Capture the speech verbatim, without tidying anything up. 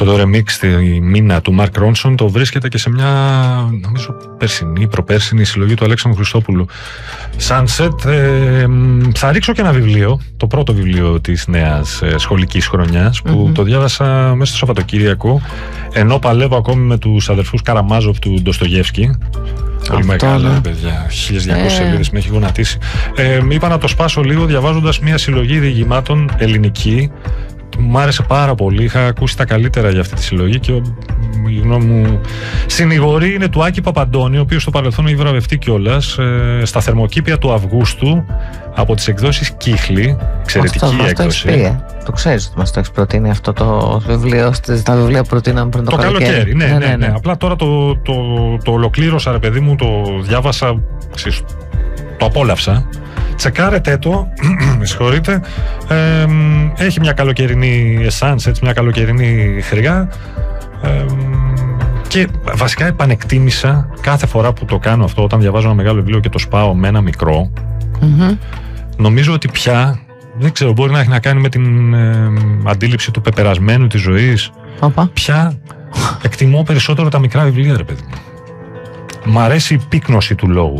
το remix στη μήνα του Mark Ronson το βρίσκεται και σε μια, νομίζω, περσινή, προπέρσινη συλλογή του Αλέξανδρου Χριστόπουλου. Sunset. Ε, θα ρίξω και ένα βιβλίο, το πρώτο βιβλίο της νέας ε, σχολικής χρονιάς, που mm-hmm. το διάβασα μέσα στο Σαββατοκύριακο, ενώ παλεύω ακόμη με τους αδερφούς Καραμάζοφ του Ντοστογεύσκη. Πολύ μεγάλο, ναι. παιδιά. χίλιες διακόσιες ε. σελίδες με έχει γονατίσει. Ε, είπα να το σπάσω λίγο διαβάζοντας μια συλλογή διηγημάτων ελληνική. Μου άρεσε πάρα πολύ. Είχα ακούσει τα καλύτερα για αυτή τη συλλογή και η γνώμη μου συνηγορή είναι του Άκη Παπαντώνη, ο οποίος στο παρελθόν έχει βραβευτεί κιόλας ε, στα Θερμοκήπια του Αυγούστου από τις εκδόσεις Κύχλη. Εξαιρετική αυτό, έκδοση. Αυτό πει, το ξέρεις ότι μας το έχεις προτείνει αυτό το βιβλίο, τα βιβλία που προτείναμε πριν το, το καλοκαίρι. καλοκαίρι. Ναι, ναι, ναι, ναι, ναι. Απλά τώρα το, το, το, το ολοκλήρωσα, ρε παιδί μου, το διάβασα, ξέρεις, το απόλαυσα. Τσεκάρετε το, με συγχωρείτε. Ε, έχει μια καλοκαιρινή εσάνς, έτσι, μια καλοκαιρινή χρειά. Ε, και βασικά επανεκτίμησα κάθε φορά που το κάνω αυτό, όταν διαβάζω ένα μεγάλο βιβλίο και το σπάω με ένα μικρό. Mm-hmm. Νομίζω ότι πια, δεν ξέρω, μπορεί να έχει να κάνει με την ε, αντίληψη του πεπερασμένου της ζωής. Οπα. Πια εκτιμώ περισσότερο τα μικρά βιβλία, ρε παιδί μου. Μ' αρέσει η πύκνωση του λόγου.